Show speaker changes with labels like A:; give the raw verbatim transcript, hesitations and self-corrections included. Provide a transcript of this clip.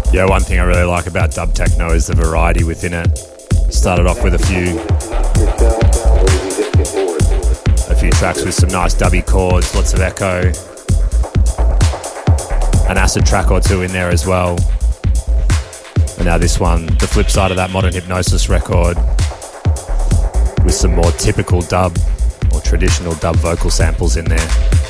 A: Yeah, one thing I really like about dub techno is the variety within it. Started off with a few a few tracks with some nice dubby chords, lots of echo, an acid track or two in there as well. And now this one, the flip side of that Modern Hypnosis record, with some more typical dub or traditional dub vocal samples in there.